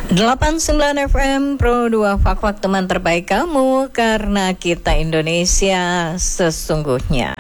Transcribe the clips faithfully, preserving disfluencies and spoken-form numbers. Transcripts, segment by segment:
delapan puluh sembilan F M Pro dua Fak-Fak, teman terbaik kamu, karena kita Indonesia sesungguhnya.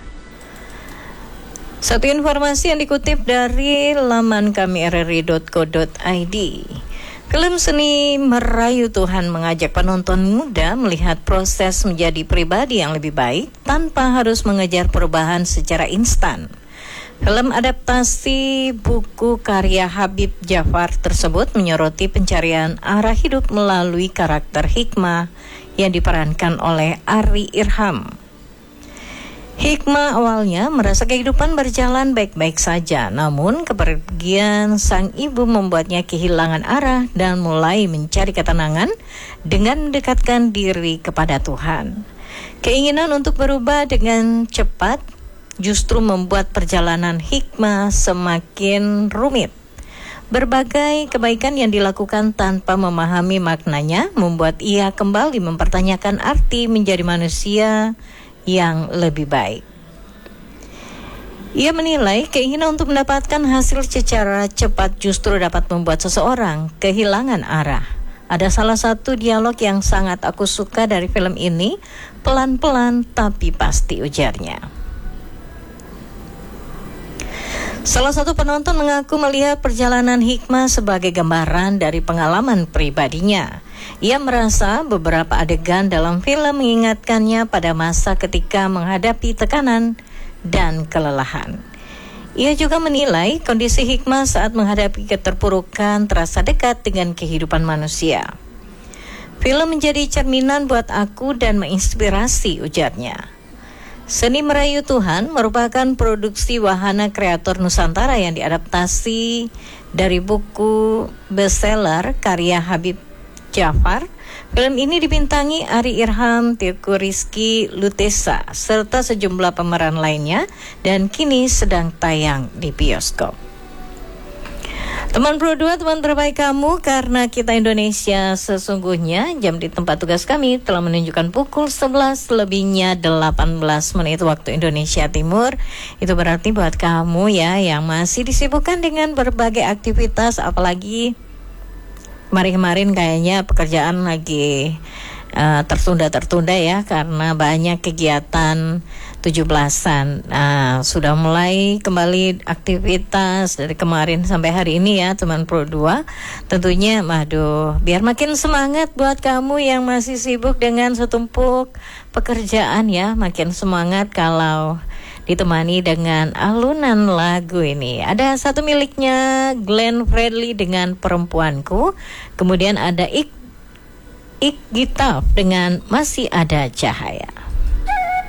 Satu informasi yang dikutip dari laman kami r r i dot co dot i d. Film seni Merayu Tuhan mengajak penonton muda melihat proses menjadi pribadi yang lebih baik tanpa harus mengejar perubahan secara instan. Film adaptasi buku karya Habib Jafar tersebut menyoroti pencarian arah hidup melalui karakter Hikmah yang diperankan oleh Ari Irham. Hikmah awalnya merasa kehidupan berjalan baik-baik saja, namun kepergian sang ibu membuatnya kehilangan arah dan mulai mencari ketenangan dengan mendekatkan diri kepada Tuhan. Keinginan untuk berubah dengan cepat justru membuat perjalanan Hikmah semakin rumit. Berbagai kebaikan yang dilakukan tanpa memahami maknanya membuat ia kembali mempertanyakan arti menjadi manusia yang lebih baik. Ia menilai keinginan untuk mendapatkan hasil secara cepat justru dapat membuat seseorang kehilangan arah. Ada salah satu dialog yang sangat aku suka dari film ini, pelan-pelan tapi pasti, ujarnya. Salah satu penonton mengaku melihat perjalanan Hikmah sebagai gambaran dari pengalaman pribadinya. Ia merasa beberapa adegan dalam film mengingatkannya pada masa ketika menghadapi tekanan dan kelelahan. Ia juga menilai kondisi Hikmah saat menghadapi keterpurukan terasa dekat dengan kehidupan manusia. Film menjadi cerminan buat aku dan menginspirasi, ujarnya. Seni Merayu Tuhan merupakan produksi wahana kreator Nusantara yang diadaptasi dari buku bestseller karya Habib Jafar. Film ini dibintangi Ari Irham, Teuku Rizky Lutesa, serta sejumlah pemeran lainnya dan kini sedang tayang di bioskop. Teman Pro dua, teman terbaik kamu, karena kita Indonesia sesungguhnya. Jam di tempat tugas kami telah menunjukkan pukul sebelas lebihnya delapan belas menit waktu Indonesia Timur. Itu berarti buat kamu ya yang masih disibukkan dengan berbagai aktivitas, apalagi kemarin-kemarin kayaknya pekerjaan lagi uh, tertunda-tertunda ya, karena banyak kegiatan tujuh belasan. Nah, sudah mulai kembali aktivitas dari kemarin sampai hari ini ya teman Pro dua. Tentunya aduh, biar makin semangat buat kamu yang masih sibuk dengan setumpuk pekerjaan ya, makin semangat kalau ditemani dengan alunan lagu ini. Ada satu miliknya Glenn Fredly dengan Perempuanku, kemudian ada Ik Ik Gitaf dengan Masih Ada Cahaya.